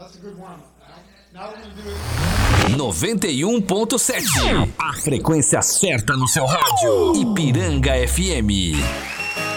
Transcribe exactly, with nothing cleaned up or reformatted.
noventa e um ponto sete. A frequência certa no seu rádio. Ipiranga F M.